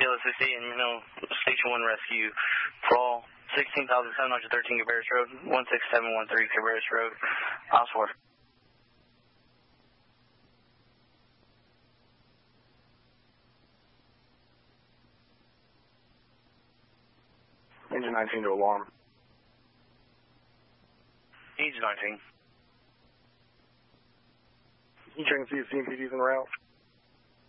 Kilo 60 and Station 1 Rescue. Crawl 16,713 Cabarrus Road, 16713 Cabarrus Road, Oswald. Engine 19 to alarm. Engine 19. Can you check and see if CMPD is en route?